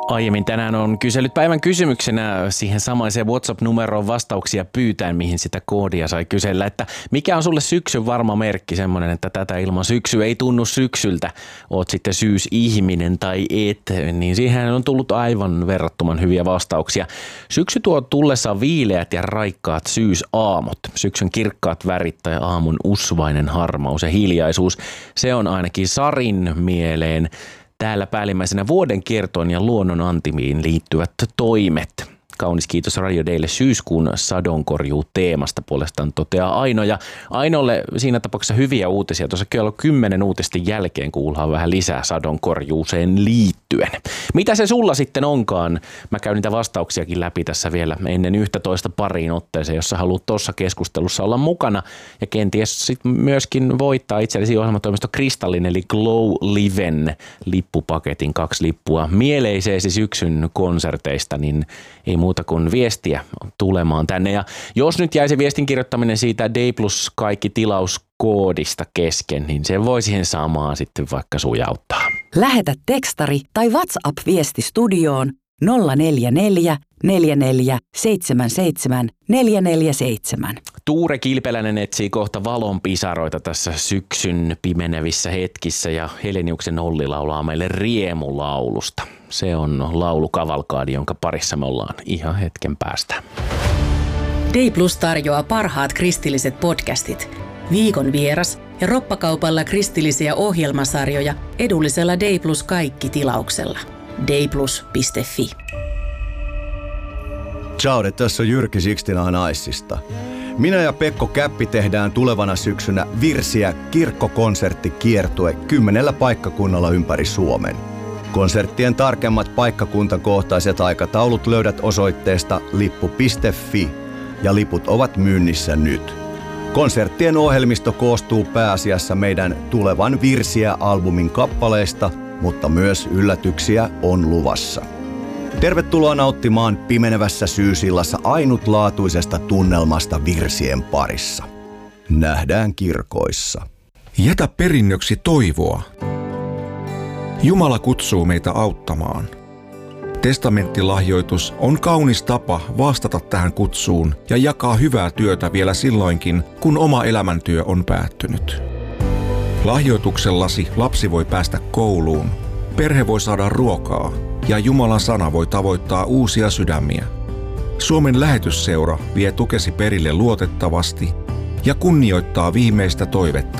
Aiemmin tänään on kysellyt päivän kysymyksenä siihen samaiseen WhatsApp-numeroon vastauksia pyytäen, mihin sitä koodia sai kysellä, että mikä on sulle syksyn varma merkki, semmoinen, että tätä ilman syksy ei tunnu syksyltä, oot sitten syysihminen tai et, niin siihen on tullut aivan verrattoman hyviä vastauksia. Syksy tuo tullessaan viileät ja raikkaat syysaamut, syksyn kirkkaat värit tai aamun usvainen harmaus ja hiljaisuus, se on ainakin Sarin mieleen. Täällä päällimmäisenä vuoden kiertoon ja luonnon antimiin liittyvät toimet. Kaunis kiitos Radio Daylle syyskuun sadonkorjuu teemasta puolestaan toteaa Aino. Ja Ainolle siinä tapauksessa hyviä uutisia. Tuossa kello 10 uutisten jälkeen kuullaan vähän lisää sadonkorjuuseen liittyen. Mitä se sulla sitten onkaan? Mä käyn niitä vastauksiakin läpi tässä vielä ennen 11 pariin otteeseen, jos sä haluat tuossa keskustelussa olla mukana. Ja kenties sit myöskin voittaa itsellesi ohjelmatoimisto Kristallin eli Glow Liven lippupaketin 2 lippua mieleiseesi syksyn konserteista, niin ei muuta kuin viestiä tulemaan tänne. Ja jos nyt jäisi viestin kirjoittaminen siitä Day Plus kaikki tilauskoodista kesken, niin se voi siihen samaan sitten vaikka sujauttaa. Lähetä tekstari tai WhatsApp-viesti studioon 044 44 77 447. Tuure Kilpeläinen etsii kohta valonpisaroita tässä syksyn pimenevissä hetkissä ja Heleniuksen Olli laulaa meille riemulaulusta. Se on laulukavalkaadi, jonka parissa me ollaan ihan hetken päästä. Day Plus tarjoaa parhaat kristilliset podcastit, viikon vieras ja roppakaupalla kristillisiä ohjelmasarjoja edullisella Day Plus kaikki tilauksella. dayplus.fi. Ciao, tässä on Jyrki Sixtina Naisista. Minä ja Pekko Käppi tehdään tulevana syksynä Virsiä kirkkokonserttikiertue 10 paikkakunnalla ympäri Suomen. Konserttien tarkemmat paikkakuntakohtaiset aikataulut löydät osoitteesta lippu.fi ja liput ovat myynnissä nyt. Konserttien ohjelmisto koostuu pääasiassa meidän tulevan Virsiä-albumin kappaleista, mutta myös yllätyksiä on luvassa. Tervetuloa nauttimaan pimenevässä syysillassa ainutlaatuisesta tunnelmasta virsien parissa. Nähdään kirkoissa. Jätä perinnöksi toivoa. Jumala kutsuu meitä auttamaan. Testamenttilahjoitus on kaunis tapa vastata tähän kutsuun ja jakaa hyvää työtä vielä silloinkin, kun oma elämäntyö on päättynyt. Lahjoituksellasi lapsi voi päästä kouluun, perhe voi saada ruokaa ja Jumalan sana voi tavoittaa uusia sydämiä. Suomen lähetysseura vie tukesi perille luotettavasti ja kunnioittaa viimeistä toivetta.